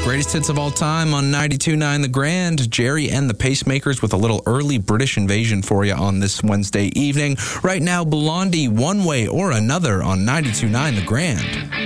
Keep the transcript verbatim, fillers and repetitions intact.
Greatest hits of all time on ninety-two point nine The Grand. Jerry and the Pacemakers with a little early British invasion for you on this Wednesday evening. Right now, Blondie, One Way or Another on ninety-two point nine The Grand.